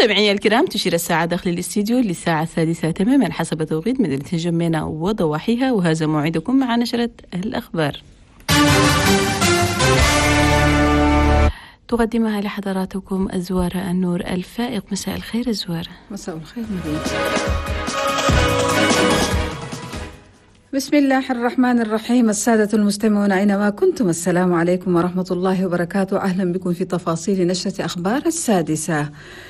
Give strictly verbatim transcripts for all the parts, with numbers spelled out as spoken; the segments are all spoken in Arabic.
مستمعي الكرام، تشير الساعة داخل الاستديو للساعة السادسة تماما حسب توقيت مدينة الجمينة وضواحيها، وهذا موعدكم مع نشرة الأخبار تقدمها لحضراتكم الزوارة النور الفائق. مساء الخير الزوارة. مساء الخير مدينة. بسم الله الرحمن الرحيم. السادة المستمعون أينما كنتم، السلام عليكم ورحمة الله وبركاته. أهلا بكم في تفاصيل نشرة أخبار السادسة.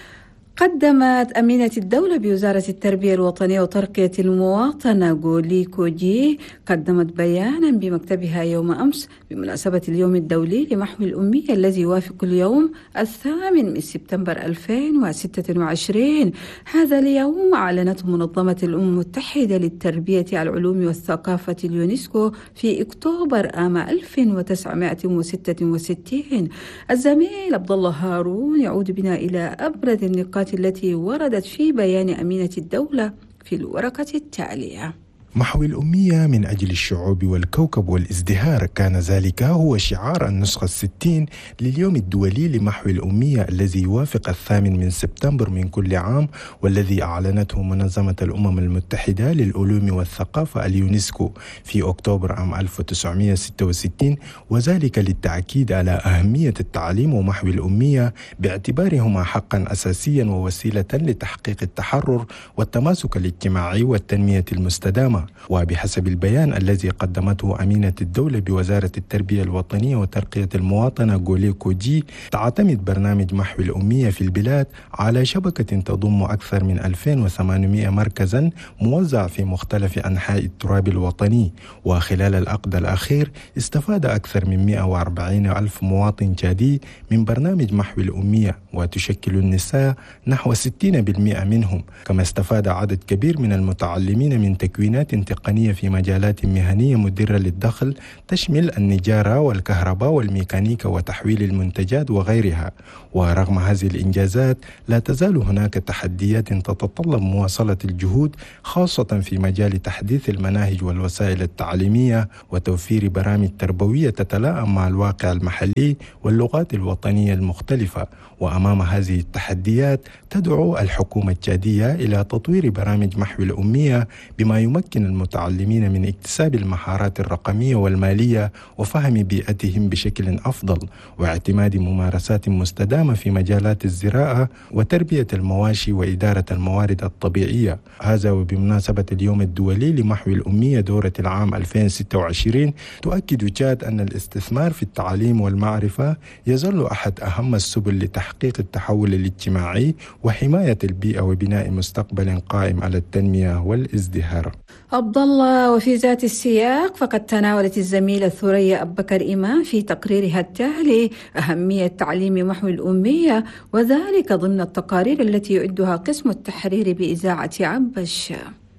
قدمت أمينة الدولة بوزارة التربية الوطنية وترقية المواطنة جولي كوجي قدمت بيانا بمكتبها يوم أمس بمناسبة اليوم الدولي لمحو الأمية الذي يوافق اليوم الثامن من سبتمبر ألفين وستة وعشرين. هذا اليوم أعلنته منظمة الأمم المتحدة للتربية على العلوم والثقافة اليونسكو في أكتوبر عام ألف وتسعمائة وستة وستين. الزميل عبد الله هارون يعود بنا إلى أبرز النقاط التي وردت في بيان أمينة الدولة في الورقة التالية. محو الأمية من أجل الشعوب والكوكب والازدهار، كان ذلك هو شعار النسخة الستين لليوم الدولي لمحو الأمية الذي يوافق الثامن من سبتمبر من كل عام، والذي أعلنته منظمة الأمم المتحدة للعلوم والثقافة اليونسكو في أكتوبر عام ألف وتسعمائة وستة وستين، وذلك للتأكيد على أهمية التعليم ومحو الأمية باعتبارهما حقا أساسيا ووسيلة لتحقيق التحرر والتماسك الاجتماعي والتنمية المستدامة. وبحسب البيان الذي قدمته أمينة الدولة بوزارة التربية الوطنية وترقية المواطنة جولي كوجي، تعتمد برنامج محو الأمية في البلاد على شبكة تضم أكثر من ألفين وثمانمائة مركزا موزع في مختلف أنحاء التراب الوطني. وخلال العقد الأخير استفاد أكثر من مئة وأربعين ألف مواطن جادي من برنامج محو الأمية، وتشكل النساء نحو ستين بالمئة منهم. كما استفاد عدد كبير من المتعلمين من تكوينات تقنية في مجالات مهنية مدرة للدخل تشمل النجارة والكهرباء والميكانيكا وتحويل المنتجات وغيرها. ورغم هذه الإنجازات لا تزال هناك تحديات تتطلب مواصلة الجهود، خاصة في مجال تحديث المناهج والوسائل التعليمية وتوفير برامج تربوية تتلائم مع الواقع المحلي واللغات الوطنية المختلفة. وأمام هذه التحديات تدعو الحكومة التشادية إلى تطوير برامج محو الأمية بما يمكن المتعلمين من اكتساب المهارات الرقمية والمالية وفهم بيئتهم بشكل أفضل، واعتماد ممارسات مستدامة في مجالات الزراعة وتربية المواشي وإدارة الموارد الطبيعية. هذا وبمناسبة اليوم الدولي لمحو الأمية دورة العام ألفين وستة وعشرين، تؤكد تشاد أن الاستثمار في التعليم والمعرفة يظل أحد أهم السبل لتحقيق التحول الاجتماعي وحماية البيئة وبناء مستقبل قائم على التنمية والازدهار. عبد الله. وفي ذات السياق فقد تناولت الزميلة ثريا أبو بكر إمام في تقريرها التالي أهمية تعليم محو الأمية، وذلك ضمن التقارير التي يعدها قسم التحرير بإذاعة عبش.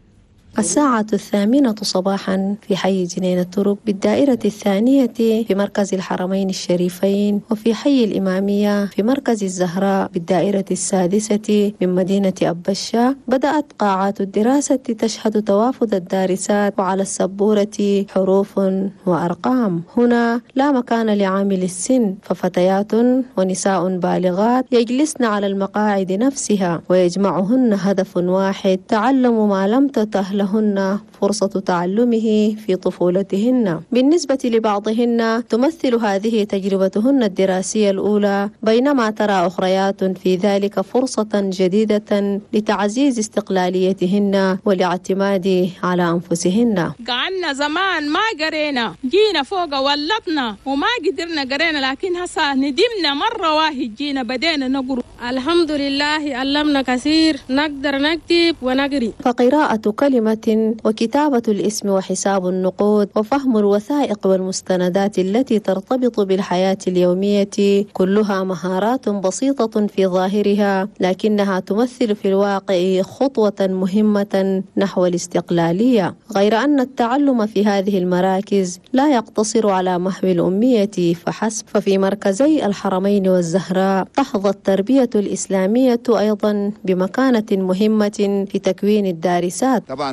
الساعة الثامنة صباحا في حي جنين الترك بالدائرة الثانية في مركز الحرمين الشريفين، وفي حي الإمامية في مركز الزهراء بالدائرة السادسة من مدينة أبشة، بدأت قاعات الدراسة تشهد توافد الدارسات، وعلى السبورة حروف وأرقام. هنا لا مكان لعامل السن، ففتيات ونساء بالغات يجلسن على المقاعد نفسها، ويجمعهن هدف واحد: تعلم ما لم تته لهن فرصة تعلمه في طفولتهن. بالنسبة لبعضهن تمثل هذه تجربتهن الدراسية الأولى، بينما ترى أخريات في ذلك فرصة جديدة لتعزيز استقلاليتهن والاعتماد على أنفسهن. قعدنا زمان ما قرينا، جينا فوق ولطنا وما قدرنا قرينا، لكن هسا ندمنا مرة واحد جينا بدينا نقرأ. الحمد لله علمنا كثير، نقدر نكتب ونقري. فقراءة كلمة وكتابة الاسم وحساب النقود وفهم الوثائق والمستندات التي ترتبط بالحياة اليومية كلها مهارات بسيطة في ظاهرها، لكنها تمثل في الواقع خطوة مهمة نحو الاستقلالية. غير أن التعلم في هذه المراكز لا يقتصر على محو الأمية فحسب، ففي مركزي الحرمين والزهراء تحظى التربية الإسلامية أيضا بمكانة مهمة في تكوين الدارسات. طبعا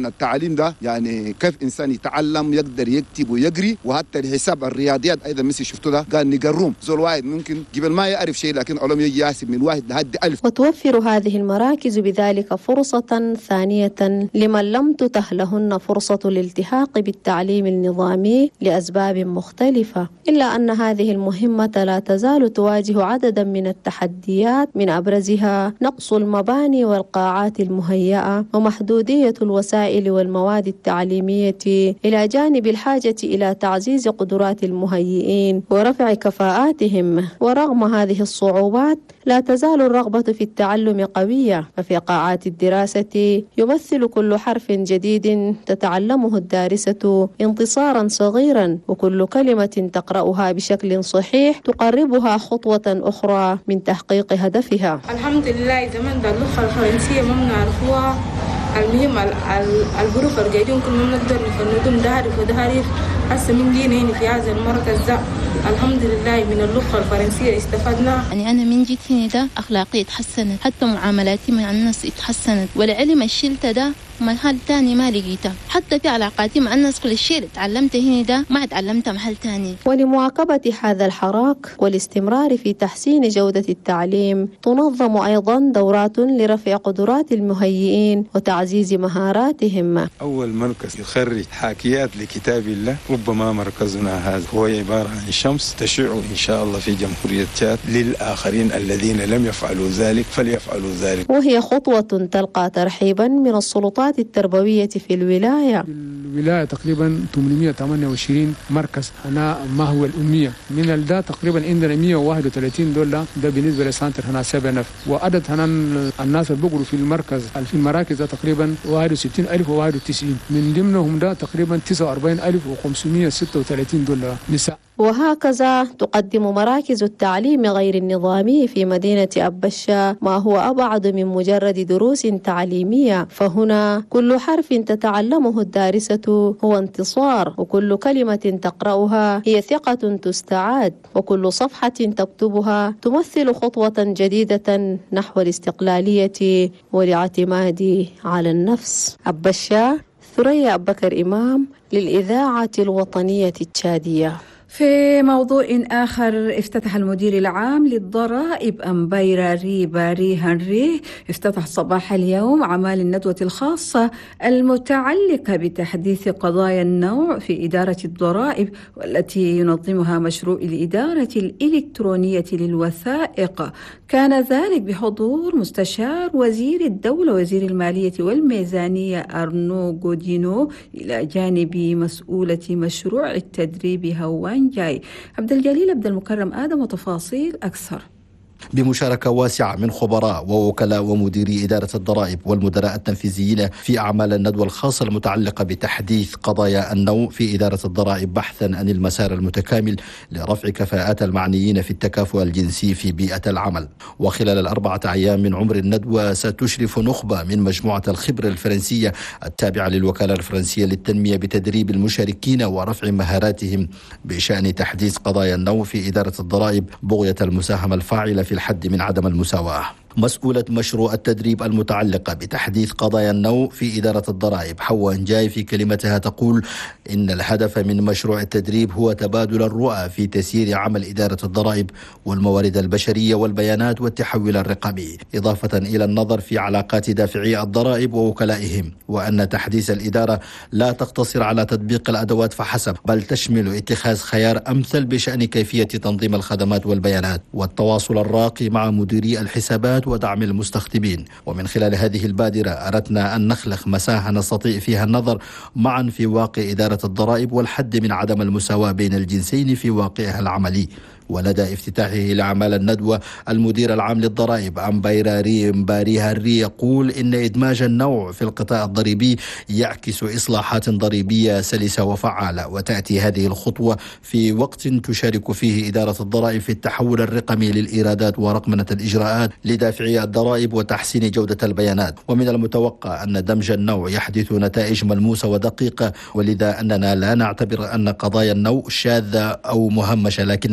التعليم ده يعني كيف إنسان يتعلم يقدر يكتب ويقري، وحتى الحساب الرياضيات أيضا مثل شفتوا ده قال نقروم زول واحد ممكن قبل ما يعرف شيء لكن علوم يجي يحسب من واحد لحد ألف. وتوفر هذه المراكز بذلك فرصة ثانية لمن لم تتح لهن فرصة الالتحاق بالتعليم النظامي لأسباب مختلفة، إلا أن هذه المهمة لا تزال تواجه عددا من التحديات، من أبرزها نقص المباني والقاعات المهيئة ومحدودية الوسائل والمواد التعليمية، إلى جانب الحاجة إلى تعزيز قدرات المهيئين ورفع كفاءاتهم. ورغم هذه الصعوبات لا تزال الرغبة في التعلم قوية، ففي قاعات الدراسة يمثل كل حرف جديد تتعلمه الدارسة انتصارا صغيرا، وكل كلمة تقرأها بشكل صحيح تقربها خطوة أخرى من تحقيق هدفها. الحمد لله زمان ده اللغة الفرنسية ما بنعرفوها، المهم الحروف القاعدين كل ما نقدر نفندهم ده عارف وده عارف. هسه من جينا هنا في هذا المركز ده الحمد لله من اللغة الفرنسية استفدنا. يعني أنا من جيت هنا ده أخلاقي اتحسنت، حتى معاملاتي مع الناس اتحسنت، والعلم الشلت ده محل تاني ما لقيته، حتى في علاقاتي مع الناس كل الشيء اللي تعلمته هنا ده ما تعلمته محل تاني. ولمواكبة هذا الحراك والاستمرار في تحسين جودة التعليم تنظم أيضا دورات لرفع قدرات المهيئين وتعزيز مهاراتهم. أول مركز يخرج حاكيات لكتاب الله ربما مركزنا هذا هو عبارة عن شمس تشع إن شاء الله في جمهورية تشاد للآخرين الذين لم يفعلوا ذلك فليفعلوا ذلك. وهي خطوة تلقى ترحيبا من السلطات التربوية في الولاية. الولاية تقريبا ثمانمائة وثمانية وعشرين مركز هنا ما هو الأمية، من الدا تقريبا عندنا مئة وواحد وثلاثين دولار ده بالنسبة لسانتر هنا سبعة نف، وعدد هنا الناس اللي بقروا في المركز في المراكز تقريبا واحد وستين ألف وواحد وتسعين، من ضمنهم ده تقريبا تسعة وأربعين ألف وخمسمائة وستة وثلاثين دولار نساء. وهكذا تقدم مراكز التعليم غير النظامي في مدينة أبشة ما هو أبعد من مجرد دروس تعليمية، فهنا كل حرف تتعلمه الدارسة هو انتصار، وكل كلمة تقرأها هي ثقة تستعاد، وكل صفحة تكتبها تمثل خطوة جديدة نحو الاستقلالية والاعتماد على النفس. أبشة، ثريا أبو بكر إمام للإذاعة الوطنية التشادية. في موضوع آخر، افتتح المدير العام للضرائب أمبيرا ري باري هنري افتتح صباح اليوم أعمال الندوة الخاصة المتعلقة بتحديث قضايا النوع في إدارة الضرائب، والتي ينظمها مشروع الإدارة الإلكترونية للوثائق. كان ذلك بحضور مستشار وزير الدولة وزير المالية والميزانية أرنو غودينو، إلى جانب مسؤولة مشروع التدريب هوان جاي. عبد الجليل عبد المكرم آدم وتفاصيل أكثر. بمشاركة واسعة من خبراء ووكلاء ومديري إدارة الضرائب والمدراء التنفيذيين في أعمال الندوة الخاصة المتعلقة بتحديث قضايا النوع في إدارة الضرائب، بحثا عن المسار المتكامل لرفع كفاءات المعنيين في التكافؤ الجنسي في بيئة العمل. وخلال الأربعة أيام من عمر الندوة ستشرف نخبة من مجموعة الخبرة الفرنسية التابعة للوكالة الفرنسية للتنمية بتدريب المشاركين ورفع مهاراتهم بشأن تحديث قضايا النوع في إدارة الضرائب، بغية المساهمة الفاعلة في الحد من عدم المساواة. مسؤولة مشروع التدريب المتعلقة بتحديث قضايا النوع في إدارة الضرائب حواء نجاي في كلمتها تقول إن الهدف من مشروع التدريب هو تبادل الرؤى في تسيير عمل إدارة الضرائب والموارد البشرية والبيانات والتحول الرقمي، إضافة إلى النظر في علاقات دافعي الضرائب ووكلائهم، وأن تحديث الإدارة لا تقتصر على تطبيق الأدوات فحسب، بل تشمل اتخاذ خيار أمثل بشأن كيفية تنظيم الخدمات والبيانات والتواصل الراقي مع مديري الحسابات ودعم المستخدمين. ومن خلال هذه البادرة أردنا أن نخلق مساحة نستطيع فيها النظر معا في واقع إدارة الضرائب والحد من عدم المساواة بين الجنسين في واقعها العملي. ولدى افتتاحه لأعمال الندوة المدير العام للضرائب أمبيرا ري مباري هنري يقول إن إدماج النوع في القطاع الضريبي يعكس إصلاحات ضريبية سلسة وفعالة، وتأتي هذه الخطوة في وقت تشارك فيه إدارة الضرائب في التحول الرقمي للإيرادات ورقمنة الإجراءات لدافعي الضرائب وتحسين جودة البيانات. ومن المتوقع أن دمج النوع يحدث نتائج ملموسة ودقيقة، ولذا أننا لا نعتبر أن قضايا النوع شاذة أو مهمشة، لكننا نبحث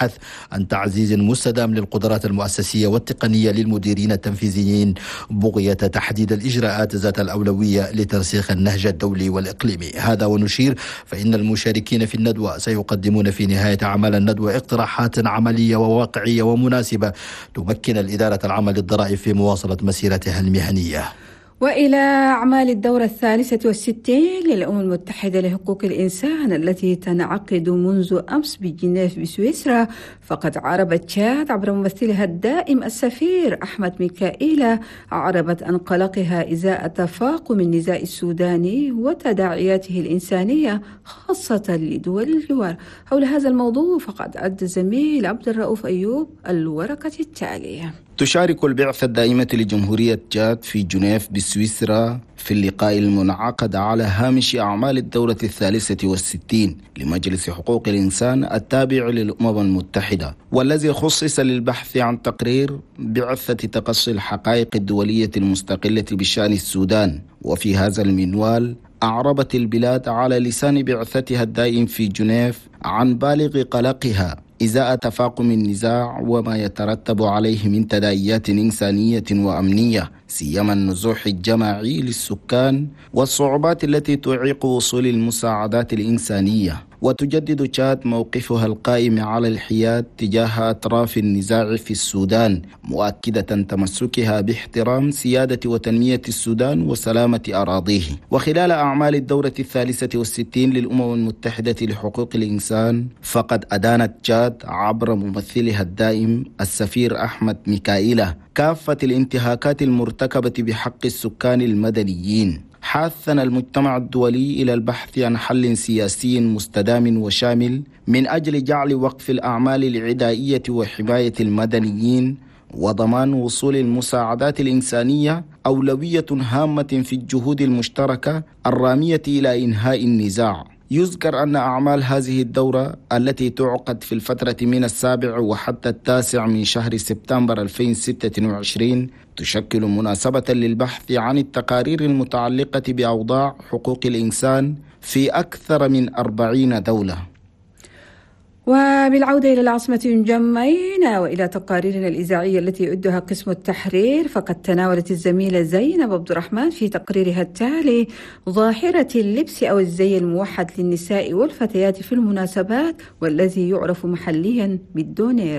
تبحث عن تعزيز مستدام للقدرات المؤسسية والتقنية للمديرين التنفيذيين بغية تحديد الإجراءات ذات الأولوية لترسيخ النهج الدولي والإقليمي. هذا ونشير فإن المشاركين في الندوة سيقدمون في نهاية أعمال الندوة اقتراحات عملية وواقعية ومناسبة تمكن الإدارة العامة للضرائب في مواصلة مسيرتها المهنية. وإلى أعمال الدورة الثالثة والستين للأمم المتحدة لحقوق الإنسان التي تنعقد منذ أمس بجنيف بسويسرا، فقد عربت تشاد عبر ممثلها الدائم السفير أحمد ميكائيلا عربت عن قلقها إزاء تفاقم النزاع السوداني وتداعياته الإنسانية خاصة لدول الجوار. حول هذا الموضوع فقد أعد الزميل عبد الرؤوف أيوب الورقة التالية. تشارك البعثة الدائمة لجمهورية تشاد في جنيف بسويسرا في اللقاء المنعقد على هامش أعمال الدورة الثالثة والستين لمجلس حقوق الإنسان التابع للأمم المتحدة، والذي خصص للبحث عن تقرير بعثة تقصي الحقائق الدولية المستقلة بشأن السودان. وفي هذا المنوال أعربت البلاد على لسان بعثتها الدائم في جنيف عن بالغ قلقها إزاء تفاقم النزاع وما يترتب عليه من تداعيات إنسانية وأمنية، سيما النزوح الجماعي للسكان والصعوبات التي تعيق وصول المساعدات الإنسانية. وتجدد تشاد موقفها القائم على الحياد تجاه أطراف النزاع في السودان، مؤكدة تمسكها باحترام سيادة وتنمية السودان وسلامة أراضيه. وخلال أعمال الدورة الثالثة والستين للأمم المتحدة لحقوق الإنسان فقد أدانت تشاد عبر ممثلها الدائم السفير أحمد ميكائيلا كافة الانتهاكات المرتكبة بحق السكان المدنيين، حاثا المجتمع الدولي إلى البحث عن حل سياسي مستدام وشامل من أجل جعل وقف الأعمال العدائية وحماية المدنيين وضمان وصول المساعدات الإنسانية أولوية هامة في الجهود المشتركة الرامية إلى إنهاء النزاع. يذكر أن أعمال هذه الدورة التي تعقد في الفترة من السابع وحتى التاسع من شهر سبتمبر ألفين وستة وعشرين تشكل مناسبة للبحث عن التقارير المتعلقة بأوضاع حقوق الإنسان في أكثر من أربعين دولة. وبالعودة إلى العاصمة نجمعين وإلى تقاريرنا الإذاعية التي يعدها قسم التحرير، فقد تناولت الزميلة زينب عبد الرحمن في تقريرها التالي ظاهرة اللبس أو الزي الموحد للنساء والفتيات في المناسبات والذي يعرف محليا بالدونير.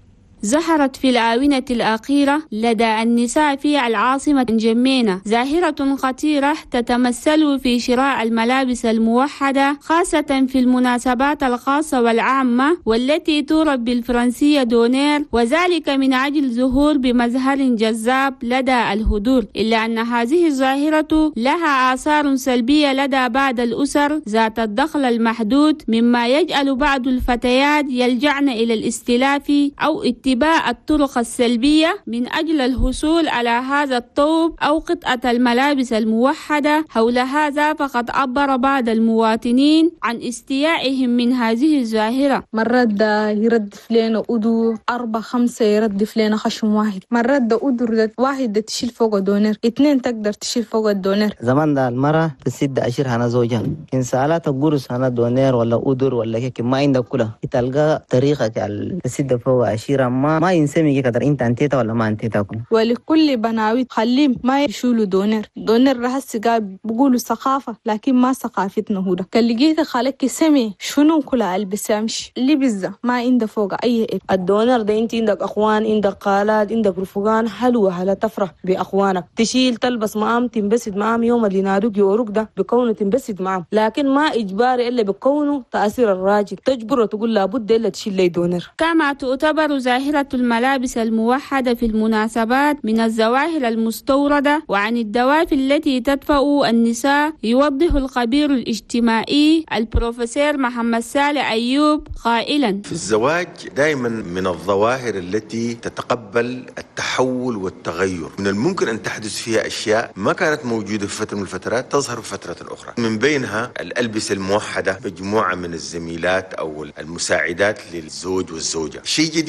ظهرت في الآونة الأخيرة لدى النساء في العاصمة نجمينة ظاهرة خطيرة تتمثل في شراء الملابس الموحدة خاصة في المناسبات الخاصة والعامة والتي تعرف بالفرنسية دونير، وذلك من أجل ظهور بمظهر جذاب لدى الهدور. إلا أن هذه الظاهرة لها آثار سلبية لدى بعض الأسر ذات الدخل المحدود، مما يجعل بعض الفتيات يلجأن إلى الاستلاف أو اتباع الطرق السلبية من أجل الحصول على هذا الثوب أو قطعة الملابس الموحدة. حول هذا فقد عبر بعض المواطنين عن استيائهم من هذه الظاهرة. مرات ده يردف لنا أدو أربع خمسة يردف لنا خشم واحد، مرات ده أدو واحد ده تشيل فوق الدونر، اثنين تقدر تشيل فوق الدونر. زمان ده المرأة تسد أشير هنا زوجها، إن سألت الجرس هنا دونر ولا أدر ولا كيك ما عندك كله، تلقى طريقة تسد فوق أشيرة ما ما ينسمي كده انت انتيتا ولا ما انتيتا كله. ولكل بناويت خليهم ما يشولوا دونر دونر رهس قال بقولوا ثقافه لكن ما ثقافتنا هو ده. كان لقيت خالك سمي شنو كلها البس امشي لبس ما عنده فوق اي إب. الدونر ده انت عندك اخوان عندك خالات عندك رفقان حلوه هلا تفرح باخوانك، تشيل تلبس معهم تنبسط معهم يوم اللي نادوك يوروك ده بكونه تنبسط معهم، لكن ما اجباري الا بكونه تاثير الراجل تجبره تقول لابد الا تشيل لي دونر. كما تعتبر ظاهرة الملابس الموحدة في المناسبات من الظواهر المستوردة وعن الدوافع التي تدفع النساء، يوضح الخبير الاجتماعي البروفيسور محمد صالح أيوب قائلا: في الزواج دائما من الظواهر التي تتقبل التحول والتغير، من الممكن أن تحدث فيها أشياء ما كانت موجودة في فترة من الفترات تظهر في فترة أخرى، من بينها الألبسة الموحدة، مجموعة من الزميلات أو المساعدات للزوج والزوجة. شيء جديد دخل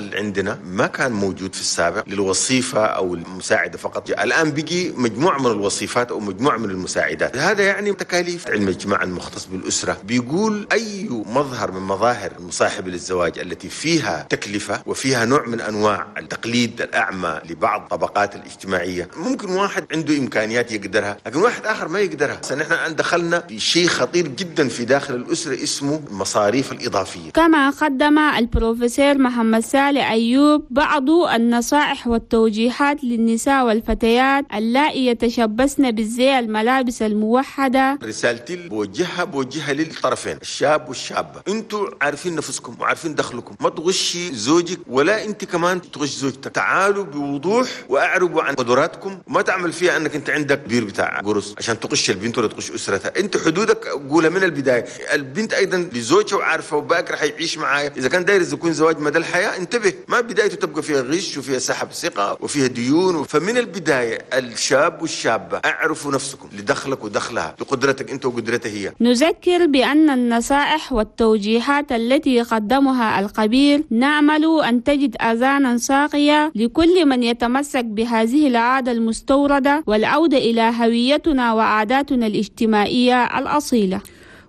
داخل عندنا ما كان موجود في السابق للوظيفة أو المساعدة فقط، الآن بيجي مجموعة من الوظيفات أو مجموعة من المساعدات. هذا يعني تكاليف. علم الاجتماع المختص بالأسرة بيقول أي مظهر من مظاهر المصاحبة للزواج التي فيها تكلفة وفيها نوع من أنواع التقليد الأعمى لبعض طبقات الاجتماعية، ممكن واحد عنده إمكانيات يقدرها لكن واحد آخر ما يقدرها. نحن دخلنا في شيء خطير جدا في داخل الأسرة اسمه المصاريف الإضافية. كما قدم البروفيسور محمد صالح أيوب بعض النصائح والتوجيهات للنساء والفتيات اللائي يتشبثن بالزي الملابس الموحدة. رسالتي بوجهها بوجهها للطرفين، الشاب والشابة. انتوا عارفين نفسكم وعارفين دخلكم، ما تغشي زوجك ولا انت كمان تغش زوجتك. تعالوا بوضوح واعربوا عن قدراتكم، وما تعمل فيها انك انت عندك بير بتاع قرص عشان تغش البنت ولا تغش اسرتها. انت حدودك قولها من البداية. البنت ايضا لزوجها وعارفة وباكر حيعيش معايا، اذا كان داير يكون زواج مدى الحياة انتبه، ما بدايته تبقى فيها غش وفيها سحب ثقة وفيها ديون. فمن البداية الشاب والشابة اعرفوا نفسكم لدخلك ودخلها، لقدرتك انت وقدرتها هي. نذكر بأن النصائح والتوجيهات التي قدمها الخبير نأمل أن تجد أذانا صاغية لكل من يتمسك بهذه العادة المستوردة والعودة إلى هويتنا وعاداتنا الاجتماعية الأصيلة.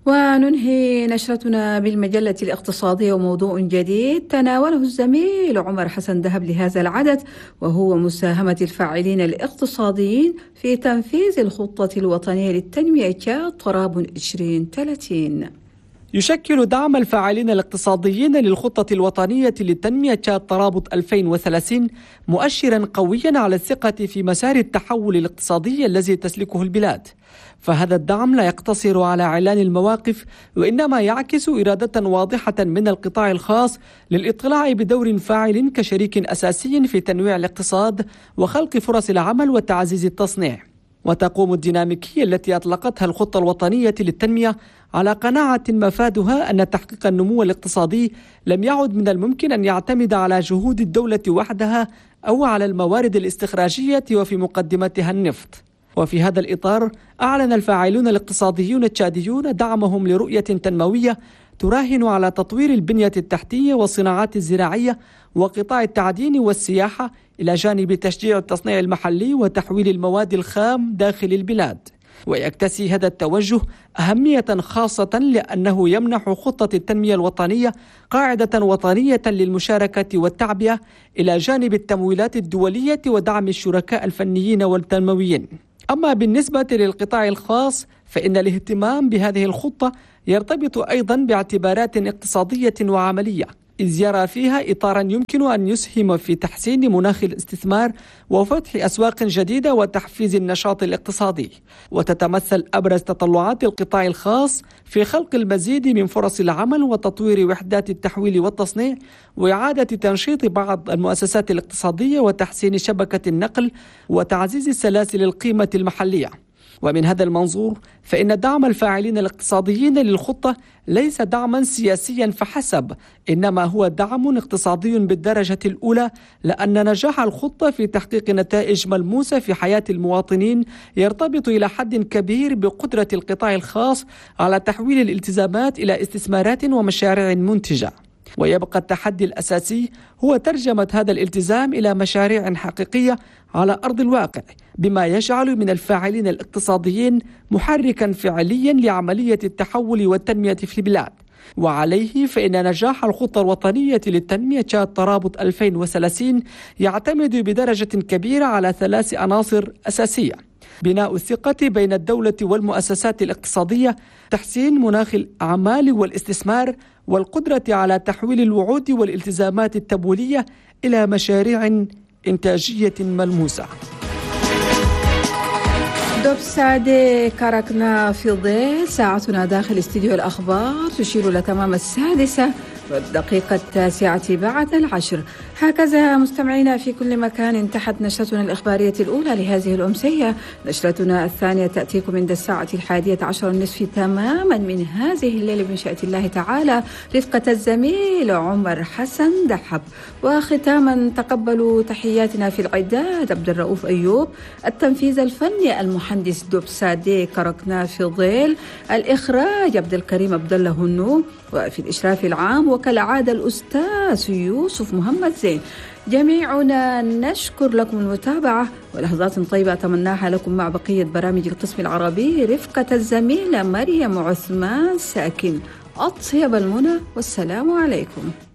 وننهي نشرتنا بالمجلة الاقتصادية وموضوع جديد تناوله الزميل عمر حسن دهب لهذا العدد، وهو مساهمة الفاعلين الاقتصاديين في تنفيذ الخطة الوطنية للتنمية تشاد طراب عشرين ثلاثين. يشكل دعم الفاعلين الاقتصاديين للخطة الوطنية للتنمية تشاد طرابط ألفين وثلاثين مؤشرا قويا على الثقة في مسار التحول الاقتصادي الذي تسلكه البلاد. فهذا الدعم لا يقتصر على إعلان المواقف، وإنما يعكس إرادة واضحة من القطاع الخاص للإطلاع بدور فاعل كشريك أساسي في تنويع الاقتصاد وخلق فرص العمل وتعزيز التصنيع. وتقوم الديناميكية التي أطلقتها الخطة الوطنية للتنمية على قناعة مفادها أن تحقيق النمو الاقتصادي لم يعد من الممكن أن يعتمد على جهود الدولة وحدها أو على الموارد الاستخراجية وفي مقدمتها النفط. وفي هذا الإطار أعلن الفاعلون الاقتصاديون التشاديون دعمهم لرؤية تنموية تراهن على تطوير البنية التحتية والصناعات الزراعية وقطاع التعدين والسياحة، إلى جانب تشجيع التصنيع المحلي وتحويل المواد الخام داخل البلاد. ويكتسي هذا التوجه أهمية خاصة لأنه يمنح خطة التنمية الوطنية قاعدة وطنية للمشاركة والتعبئة، إلى جانب التمويلات الدولية ودعم الشركاء الفنيين والتنمويين. أما بالنسبة للقطاع الخاص فإن الاهتمام بهذه الخطة يرتبط أيضا باعتبارات اقتصادية وعملية، إذ يرى فيها إطارا يمكن أن يسهم في تحسين مناخ الاستثمار وفتح أسواق جديدة وتحفيز النشاط الاقتصادي. وتتمثل أبرز تطلعات القطاع الخاص في خلق المزيد من فرص العمل وتطوير وحدات التحويل والتصنيع وإعادة تنشيط بعض المؤسسات الاقتصادية وتحسين شبكة النقل وتعزيز السلاسل القيمة المحلية. ومن هذا المنظور فإن دعم الفاعلين الاقتصاديين للخطة ليس دعما سياسيا فحسب، إنما هو دعم اقتصادي بالدرجة الأولى، لأن نجاح الخطة في تحقيق نتائج ملموسة في حياة المواطنين يرتبط إلى حد كبير بقدرة القطاع الخاص على تحويل الالتزامات إلى استثمارات ومشاريع منتجة. ويبقى التحدي الأساسي هو ترجمة هذا الالتزام إلى مشاريع حقيقية على أرض الواقع، بما يجعل من الفاعلين الاقتصاديين محركا فعليا لعملية التحول والتنمية في البلاد. وعليه فإن نجاح الخطة الوطنية للتنمية تشاد طرابط ألفين وثلاثين يعتمد بدرجة كبيرة على ثلاث عناصر أساسية: بناء الثقة بين الدولة والمؤسسات الاقتصادية، تحسين مناخ الأعمال والاستثمار، والقدرة على تحويل الوعود والالتزامات التمويلية إلى مشاريع إنتاجية ملموسة. دوب سادة كاركنا في ضيل، ساعتنا داخل استديو الأخبار تشير لتمام السادسة والدقيقة التاسعة بعد العشر. هكذا مستمعينا في كل مكان انتهت نشرتنا الإخبارية الأولى لهذه الأمسية. نشرتنا الثانية تأتيكم عند الساعة الحادية عشر النصف تماما من هذه الليلة بمشيئة الله تعالى، رفقة الزميل عمر حسن دحب. وختاما تقبلوا تحياتنا في الإعداد عبد الرؤوف أيوب، التنفيذ الفني المهندس دوب سادي كركنا في ضيل، الإخراج عبد الكريم عبد الله هنو، وفي الإشراف العام وكالعادة الأستاذ يوسف محمد زين. حسين. جميعنا نشكر لكم المتابعة ولحظات طيبة أتمناها لكم مع بقية برامج القسم العربي رفقة الزميلة مريم عثمان ساكن. أطيب المنى والسلام عليكم.